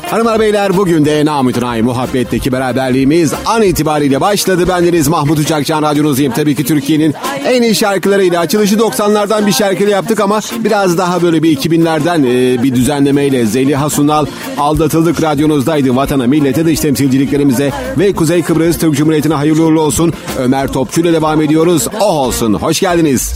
Hanımlar beyler, bugün de Namütenayi Muhabbet'teki beraberliğimiz an itibariyle başladı. Bendeniz Mahmut Uçakcan, radyonuzdayım. Tabii ki Türkiye'nin en iyi şarkılarıyla. Açılışı 90'lardan bir şarkıyla yaptık ama biraz daha böyle bir 2000'lerden bir düzenlemeyle. Zeliha Sunal, Aldatıldık radyonuzdaydı. Vatana, millete, dış temsilciliklerimize ve Kuzey Kıbrıs Türk Cumhuriyeti'ne hayırlı uğurlu olsun. Ömer Topçu ile devam ediyoruz. Oh olsun. Hoş geldiniz.